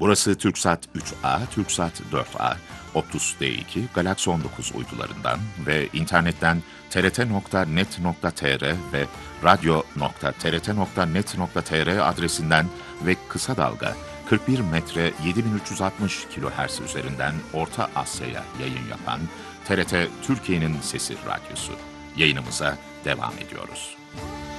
Burası TürkSat 3A, TürkSat 4A, Optus D2, Galaxy 19 uydularından ve internetten trt.net.tr ve radyo.trt.net.tr adresinden ve kısa dalga 41 metre 7360 kHz üzerinden Orta Asya'ya yayın yapan TRT Türkiye'nin Sesi Radyosu. Yayınımıza devam ediyoruz.